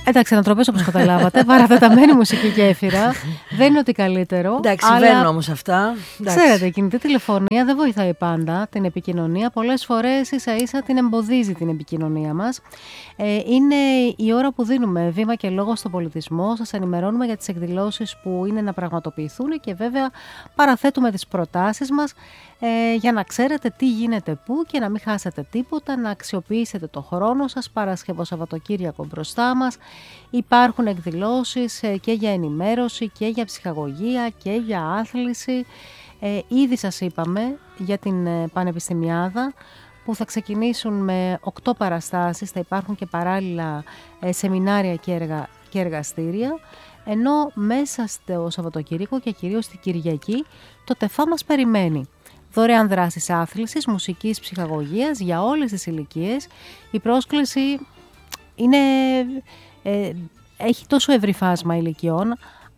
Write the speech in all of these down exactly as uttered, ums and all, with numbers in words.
Εντάξει, ανατροπές όπως καταλάβατε, παρατεταμένη μουσική γέφυρα. Δεν είναι ότι καλύτερο. Εντάξει, συμβαίνουν όμως αυτά. Ξέρετε, η κινητή τηλεφωνία δεν βοηθάει πάντα την επικοινωνία. Πολλές φορές ίσα ίσα την εμποδίζει την επικοινωνία μας. Ε, είναι η ώρα που δίνουμε βήμα και λόγο στον πολιτισμό. Σας ενημερώνουμε για τις εκδηλώσεις που είναι να πραγματοποιηθούν και βέβαια παραθέτουμε τις προτάσεις μας ε, για να ξέρετε τι γίνεται πού και να μην χάσετε τίποτα, να αξιοποιήσετε το χρόνο σας. Παρασκευό Σαββατοκύριακο μπροστά μας. Υπάρχουν εκδηλώσεις ε, και για ενημέρωση και για ψυχαγωγία και για άθληση. Ε, ήδη σας είπαμε για την ε, Πανεπιστημιάδα που θα ξεκινήσουν με οκτώ παραστάσεις, θα υπάρχουν και παράλληλα ε, σεμινάρια και, εργα, και εργαστήρια, ενώ μέσα στο Σαββατοκύριακο και κυρίως την Κυριακή το ΤΕΦΑ μας περιμένει. Δωρεάν δράσεις άθλησης, μουσικής, ψυχαγωγίας για όλες τις ηλικίες. Η πρόσκληση είναι, ε, έχει τόσο ευρύ φάσμα ηλικιών,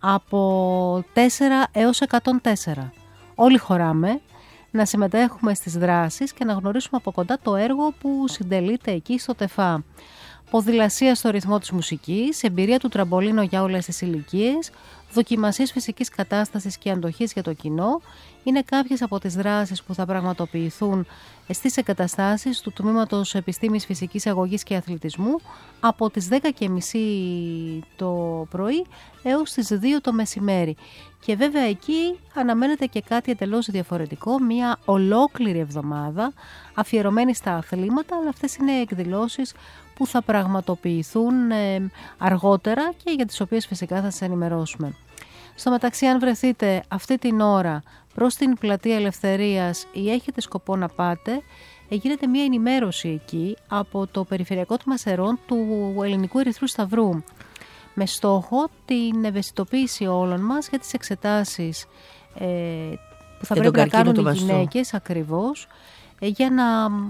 από τέσσερα έως εκατόν τέσσερα. Όλοι χωράμε να συμμετέχουμε στις δράσεις και να γνωρίσουμε από κοντά το έργο που συντελείται εκεί στο ΤΕΦΑ. Ποδηλασία στο ρυθμό της μουσικής, εμπειρία του τραμπολίνο για όλες τις ηλικίες, δοκιμασίες φυσικής κατάστασης και αντοχής για το κοινό είναι κάποιες από τις δράσεις που θα πραγματοποιηθούν στις εγκαταστάσεις του Τμήματος Επιστήμης Φυσικής Αγωγής και Αθλητισμού από τις δέκα και μισή το πρωί έως τις δύο το μεσημέρι. Και βέβαια εκεί αναμένεται και κάτι εντελώς διαφορετικό, μια ολόκληρη εβδομάδα αφιερωμένη στα αθλήματα, αλλά αυτές είναι εκδηλώσεις που θα πραγματοποιηθούν ε, αργότερα και για τις οποίες φυσικά θα σας ενημερώσουμε. Στο μεταξύ, αν βρεθείτε αυτή την ώρα προς την Πλατεία Ελευθερίας ή έχετε σκοπό να πάτε, γίνεται μια ενημέρωση εκεί από το Περιφερειακό Τμήμα Σερών του Ελληνικού Ερυθρού Σταυρού, με στόχο την ευαισθητοποίηση όλων μας για τις εξετάσεις ε, που θα για πρέπει να κάνουν οι μαστού. γυναίκες ακριβώς, ε, για να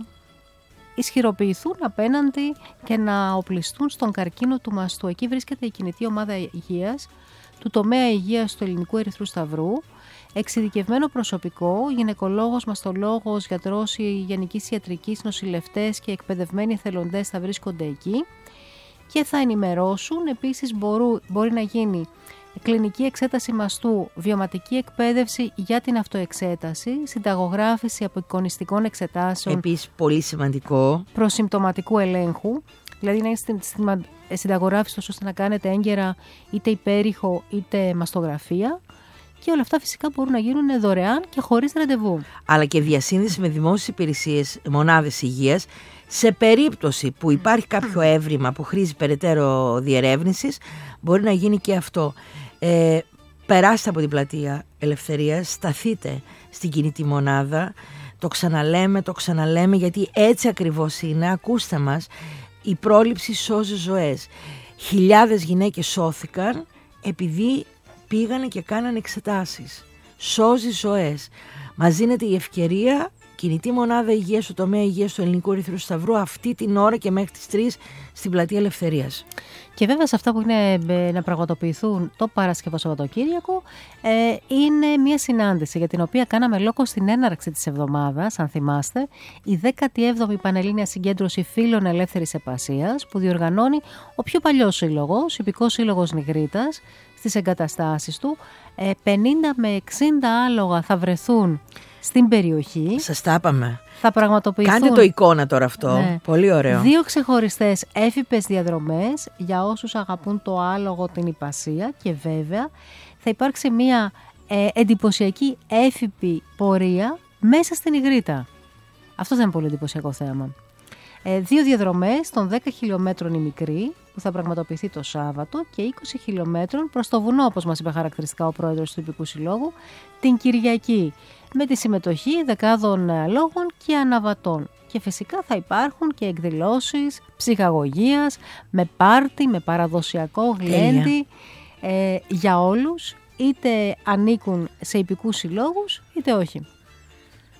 ισχυροποιηθούν απέναντι και να οπλιστούν στον καρκίνο του μαστού. Εκεί βρίσκεται η κινητή ομάδα υγείας του τομέα υγείας του Ελληνικού Ερυθρού Σταυρού, εξειδικευμένο προσωπικό, γυναικολόγος, μαστολόγος, γιατρός γενικής ιατρικής, νοσηλευτές και εκπαιδευμένοι εθελοντές θα βρίσκονται εκεί και θα ενημερώσουν. Επίσης μπορού, μπορεί να γίνει κλινική εξέταση μαστού, βιωματική εκπαίδευση για την αυτοεξέταση, συνταγογράφηση απεικονιστικών εξετάσεων. Επίσης πολύ σημαντικό. Προσυμπτωματικού ελέγχου, δηλαδή να είναι στην, στην συνταγογράφηση ώστε να κάνετε έγκαιρα είτε υπέρηχο είτε μαστογραφία. Και όλα αυτά φυσικά μπορούν να γίνουν δωρεάν και χωρίς ραντεβού. Αλλά και διασύνδεση με δημόσιες υπηρεσίες, μονάδες υγείας, σε περίπτωση που υπάρχει κάποιο έβριμα που χρήζει περαιτέρω διερεύνησης, μπορεί να γίνει και αυτό. Ε, περάστε από την Πλατεία Ελευθερίας, σταθείτε στην κινητή μονάδα, το ξαναλέμε, το ξαναλέμε, γιατί έτσι ακριβώς είναι. Ακούστε μας, η πρόληψη σώζει ζωές. Χιλιάδες γυναίκες σώθηκαν επειδή πήγανε και κάνανε εξετάσεις. Σώζει ζωές. Μας δίνεται η ευκαιρία, κινητή μονάδα υγείας στο τομέα υγείας του Ελληνικού Ερυθρού Σταυρού, αυτή την ώρα και μέχρι τις τρεις στην Πλατεία Ελευθερίας. Και βέβαια σε αυτά που είναι να πραγματοποιηθούν το Παρασκευό Σαββατοκύριακο, ε, είναι μια συνάντηση για την οποία κάναμε λόγο στην έναρξη της εβδομάδας, αν θυμάστε, η δέκατη έβδομη Πανελλήνια Συγκέντρωση Φίλων Ελεύθερης Επασίας, που διοργανώνει ο πιο παλιός σύλλογος, Ιππικός Σύλλογος Νιγρίτας, στις εγκαταστάσεις του. ε, πενήντα με εξήντα άλογα θα βρεθούν στην περιοχή. Σας τα είπαμε. Θα πραγματοποιηθούν. Κάντε το εικόνα τώρα αυτό. Ναι. Πολύ ωραίο. Δύο ξεχωριστές έφυπες διαδρομές για όσους αγαπούν το άλογο, την υπασία, και βέβαια θα υπάρξει μια ε, εντυπωσιακή έφυπη πορεία μέσα στην Ιγρήτα. Αυτό θα είναι πολύ εντυπωσιακό θέμα. Ε, δύο διαδρομές των δέκα χιλιόμετρων η μικρή, που θα πραγματοποιηθεί το Σάββατο, και είκοσι χιλιόμετρων προς το βουνό, όπως μας είπε χαρακτηριστικά ο πρόεδρος του Ιππικού Συλλόγου, την Κυριακή, με τη συμμετοχή δεκάδων αλόγων και αναβατών. Και φυσικά θα υπάρχουν και εκδηλώσεις ψυχαγωγίας, με πάρτι, με παραδοσιακό γλέντι, ε, για όλους, είτε ανήκουν σε ιππικούς συλλόγους είτε όχι.